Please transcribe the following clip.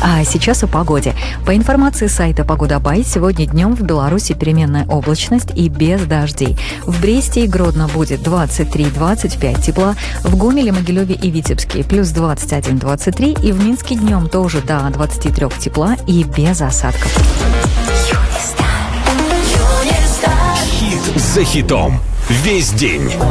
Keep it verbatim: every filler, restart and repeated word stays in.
А сейчас о погоде. По информации сайта Погода.бай, сегодня днем в Беларуси переменная облачность и без дождей. В Бресте и Гродно будет двадцать три - двадцать пять тепла, в Гомеле, Могилеве и Витебске плюс двадцать один - двадцать три, и в Минске днем тоже до двадцати трёх тепла и без осадков. Хит за хитом. Весь день.